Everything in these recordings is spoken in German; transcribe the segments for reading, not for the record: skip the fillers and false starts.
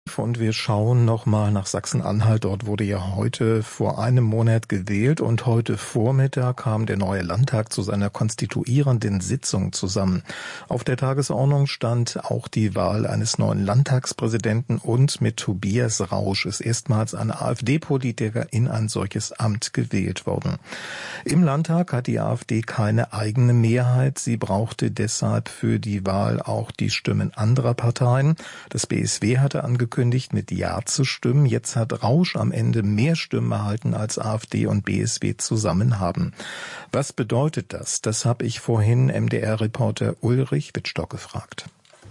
Und wir schauen nochmal nach Sachsen-Anhalt. Dort wurde ja heute vor einem Monat gewählt und heute Vormittag kam der neue Landtag zu seiner konstituierenden Sitzung zusammen. Auf der Tagesordnung stand auch die Wahl eines neuen Landtagspräsidenten und mit Tobias Rausch ist erstmals ein AfD-Politiker in ein solches Amt gewählt worden. Im Landtag hat die AfD keine eigene Mehrheit. Sie brauchte deshalb für die Wahl auch die Stimmen anderer Parteien. Das BSW hatte angekündigt, mit Ja zu stimmen. Jetzt hat Rausch am Ende mehr Stimmen erhalten, als AfD und BSW zusammen haben. Was bedeutet das? Das habe ich vorhin MDR-Reporter Ulrich Wittstock gefragt.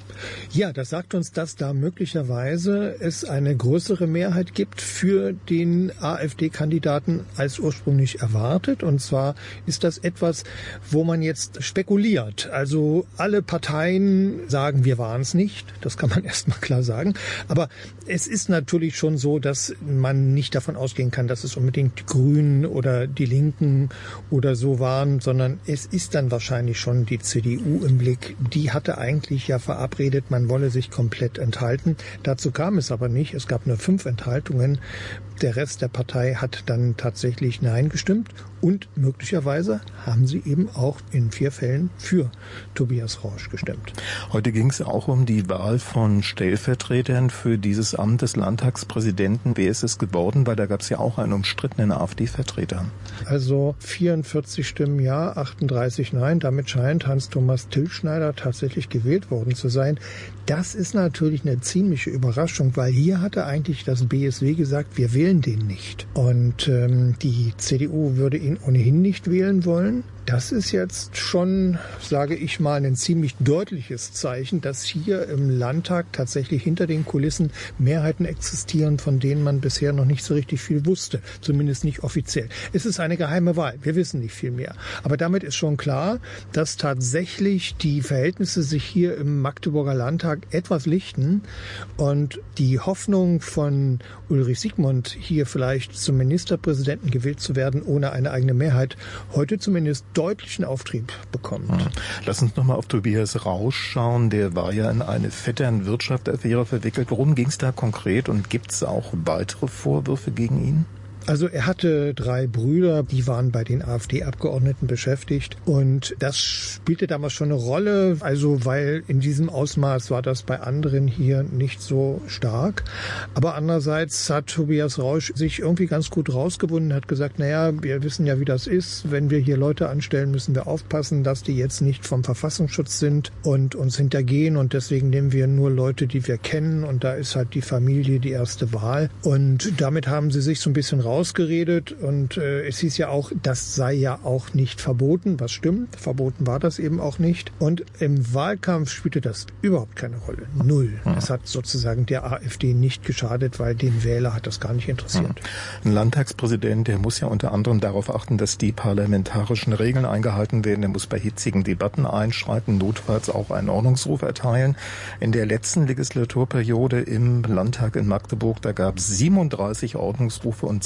Ja, das sagt uns, dass da möglicherweise es eine größere Mehrheit gibt für den AfD-Kandidaten als ursprünglich erwartet. Und zwar ist das etwas, wo man jetzt spekuliert. Also alle Parteien sagen, wir waren es nicht. Das kann man erstmal klar sagen. Aber es ist natürlich schon so, dass man nicht davon ausgehen kann, dass es unbedingt die Grünen oder die Linken oder so waren, sondern es ist dann wahrscheinlich schon die CDU im Blick. Die hatte eigentlich ja verabredet, man wolle sich komplett enthalten. Dazu kam es aber nicht. Es gab nur 5 Enthaltungen. Der Rest der Partei hat dann tatsächlich Nein gestimmt und möglicherweise haben sie eben auch in 4 Fällen für Tobias Rausch gestimmt. Heute ging es auch um die Wahl von Stellvertretern für dieses Amt des Landtagspräsidenten. Wer ist es geworden? Weil da gab es ja auch einen umstrittenen AfD-Vertreter. Also 44 Stimmen Ja, 38 Nein. Damit scheint Hans-Thomas Tilschneider tatsächlich gewählt worden zu sein. Das ist natürlich eine ziemliche Überraschung, weil hier hatte eigentlich das BSW gesagt, wir wählen den nicht. Und die CDU würde ihn ohnehin nicht wählen wollen. Das ist jetzt schon, sage ich mal, ein ziemlich deutliches Zeichen, dass hier im Landtag tatsächlich hinter den Kulissen Mehrheiten existieren, von denen man bisher noch nicht so richtig viel wusste, zumindest nicht offiziell. Es ist eine geheime Wahl, wir wissen nicht viel mehr. Aber damit ist schon klar, dass tatsächlich die Verhältnisse sich hier im Magdeburger Landtag etwas lichten und die Hoffnung von Ulrich Siegmund, hier vielleicht zum Ministerpräsidenten gewählt zu werden, ohne eine eigene Mehrheit, heute zumindest deutlichen Auftrieb bekommt. Lass uns nochmal auf Tobias Rausch schauen. Der war ja in eine Vettern-Wirtschaft-Affäre verwickelt. Worum ging es da konkret und gibt es auch weitere Vorwürfe gegen ihn? Also er hatte 3 Brüder, die waren bei den AfD-Abgeordneten beschäftigt und das spielte damals schon eine Rolle, also weil in diesem Ausmaß war das bei anderen hier nicht so stark. Aber andererseits hat Tobias Rausch sich irgendwie ganz gut rausgewunden, hat gesagt, naja, wir wissen ja, wie das ist, wenn wir hier Leute anstellen, müssen wir aufpassen, dass die jetzt nicht vom Verfassungsschutz sind und uns hintergehen und deswegen nehmen wir nur Leute, die wir kennen und da ist halt die Familie die erste Wahl und damit haben sie sich so ein bisschen rausgeredet und es hieß ja auch, das sei ja auch nicht verboten, was stimmt, verboten war das eben auch nicht und im Wahlkampf spielte das überhaupt keine Rolle, 0. Es hat sozusagen der AfD nicht geschadet, weil den Wähler hat das gar nicht interessiert. Ein Landtagspräsident, der muss ja unter anderem darauf achten, dass die parlamentarischen Regeln eingehalten werden, der muss bei hitzigen Debatten einschreiten, notfalls auch einen Ordnungsruf erteilen. In der letzten Legislaturperiode im Landtag in Magdeburg, da gab es 37 Ordnungsrufe und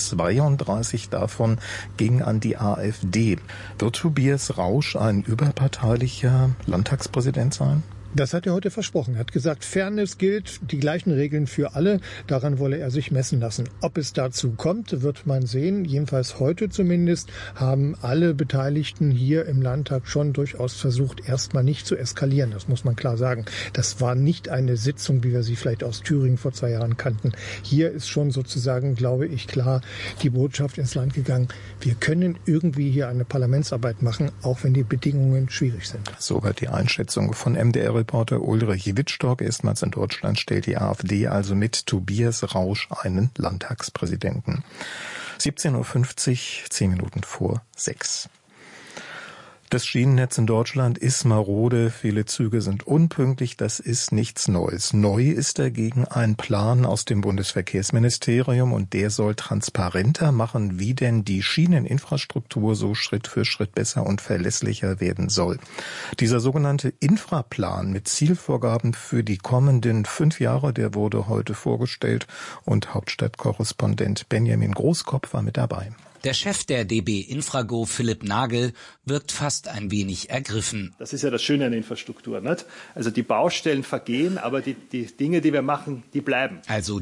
32 davon gingen an die AfD. Wird Tobias Rausch ein überparteilicher Landtagspräsident sein? Das hat er heute versprochen. Er hat gesagt, Fairness gilt, die gleichen Regeln für alle. Daran wolle er sich messen lassen. Ob es dazu kommt, wird man sehen. Jedenfalls heute zumindest haben alle Beteiligten hier im Landtag schon durchaus versucht, erstmal nicht zu eskalieren. Das muss man klar sagen. Das war nicht eine Sitzung, wie wir sie vielleicht aus Thüringen vor 2 Jahren kannten. Hier ist schon sozusagen, glaube ich, klar die Botschaft ins Land gegangen. Wir können irgendwie hier eine Parlamentsarbeit machen, auch wenn die Bedingungen schwierig sind. Soweit die Einschätzung von MDR-Reporter Ulrich Wittstock. Erstmals in Deutschland stellt die AfD also mit Tobias Rausch einen Landtagspräsidenten. 17:50 Uhr, 10 Minuten vor 6. Das Schienennetz in Deutschland ist marode, viele Züge sind unpünktlich, das ist nichts Neues. Neu ist dagegen ein Plan aus dem Bundesverkehrsministerium und der soll transparenter machen, wie denn die Schieneninfrastruktur so Schritt für Schritt besser und verlässlicher werden soll. Dieser sogenannte Infraplan mit Zielvorgaben für die kommenden 5 Jahre, der wurde heute vorgestellt und Hauptstadtkorrespondent Benjamin Großkopf war mit dabei. Der Chef der DB Infrago, Philipp Nagel, wirkt fast ein wenig ergriffen. Das ist ja das Schöne an Infrastruktur, nicht? Also die Baustellen vergehen, aber die Dinge, die wir machen, die bleiben. Also